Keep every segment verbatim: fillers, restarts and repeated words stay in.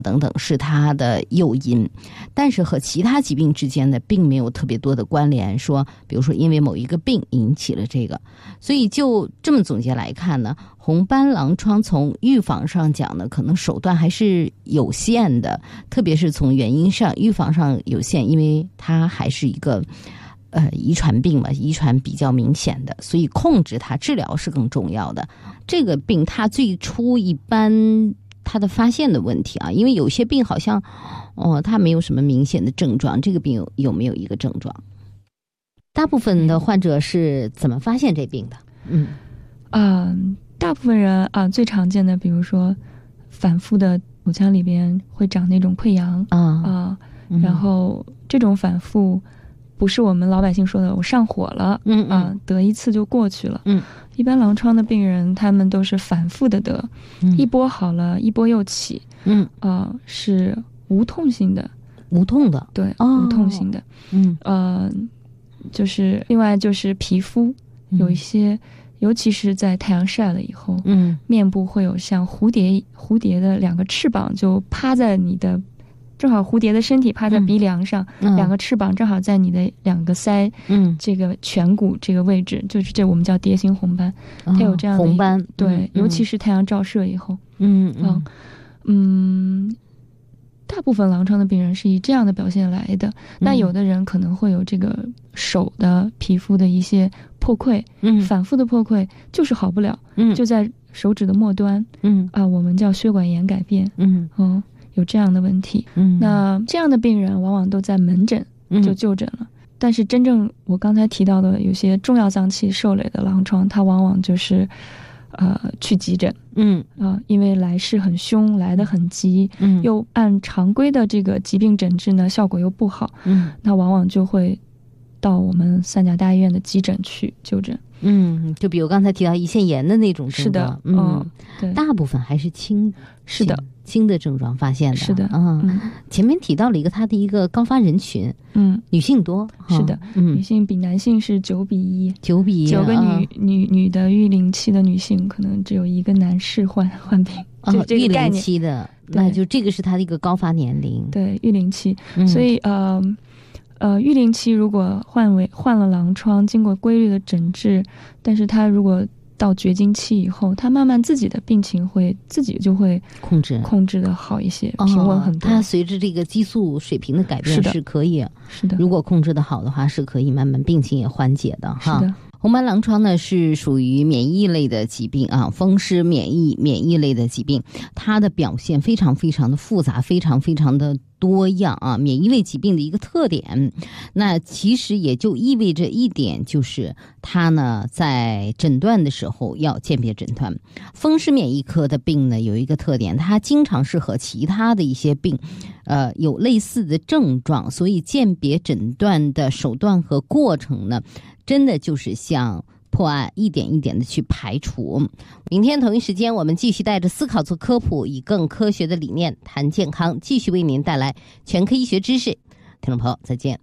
等等是它的诱因，但是和其他疾病之间的并没有特别多的关联，说比如说因为某一个病引起了这个。所以就这么总结来看呢，红斑狼疮从预防上讲呢，可能手段还是有限的，特别是从原因上，预防上有限，因为它还是一个呃遗传病嘛，遗传比较明显的，所以控制它，治疗是更重要的。这个病它最初一般它的发现的问题啊，因为有些病好像哦它没有什么明显的症状，这个病有有没有一个症状？大部分的患者是怎么发现这病的？嗯啊、呃，大部分人啊、呃，最常见的比如说反复的口腔里边会长那种溃疡啊啊、呃，然后这种反复不是我们老百姓说的我上火了，嗯啊、呃，得一次就过去了，嗯，一般狼疮的病人他们都是反复的得，嗯、一波好了，一波又起，嗯啊、呃，是无痛性的， 无痛的， 对， 哦、 无痛性的，嗯呃，就是另外就是皮肤有一些。嗯尤其是在太阳晒了以后，嗯，面部会有像蝴蝶蝴蝶的两个翅膀就趴在你的，正好蝴蝶的身体趴在鼻梁上，嗯、两个翅膀正好在你的两个腮，嗯，这个颧骨这个位置，就是这我们叫蝶形红斑，哦、它有这样的红斑， 对， 嗯、 尤其是太阳照射以后， 嗯嗯 嗯, 嗯，大部分狼疮的病人是以这样的表现来的，那有的人可能会有这个手的皮肤的一些。破溃，嗯，反复的破溃就是好不了，嗯，就在手指的末端，嗯啊，我们叫血管炎改变，嗯嗯，有这样的问题，嗯，那这样的病人往往都在门诊就就诊了，嗯、但是真正我刚才提到的有些重要脏器受累的狼疮，它往往就是，呃，去急诊，嗯啊，因为来势很凶，来得很急，嗯，又按常规的这个疾病诊治呢，效果又不好，嗯，那往往就会。到我们三甲大医院的急诊去就诊， 嗯，就比如刚才提到胰腺炎的那种症状， 是的， 嗯， 哦、对， 大部分还是轻， 是的， 轻的症状发现的， 是的， 嗯，嗯前面提到了一个它的一个高发人群，嗯，女性多， 是的，嗯，女性比男性是九比一， 九比一， 九个女、嗯、女女的育龄期的女性，可能只有一个男士患患病， 哦、就这个概念，育龄期的，那就这个是它的一个高发年龄， 对，育龄期，嗯、所以呃。呃，育龄期如果患为患了狼疮，经过规律的诊治，但是他如果到绝经期以后，他慢慢自己的病情会自己就会控制控制的好一些，哦、平稳很多。 它随着这个激素水平的改变是可以， 是的， 如果控制的好的话，是可以慢慢病情也缓解的哈。 是的。 红斑狼疮呢是属于免疫类的疾病啊，风湿免疫免疫类的疾病，它的表现非常非常的复杂，非常非常的多样啊。免疫类疾病的一个特点，那其实也就意味着一点，就是它呢在诊断的时候要鉴别诊断。风湿免疫科的病呢有一个特点，它经常是和其他的一些病，呃有类似的症状，所以鉴别诊断的手段和过程呢。真的就是像破案，一点一点的去排除。明天同一时间，我们继续带着思考做科普，以更科学的理念谈健康，继续为您带来全科医学知识。听众朋友，再见。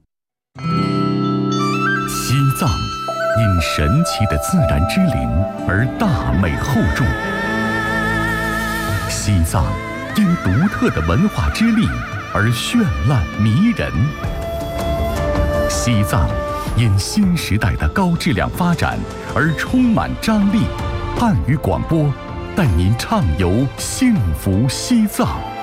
西藏因神奇的自然之灵而大美厚重，西藏因独特的文化之力而绚烂迷人，西藏因新时代的高质量发展而充满张力。汉语广播带您畅游幸福西藏。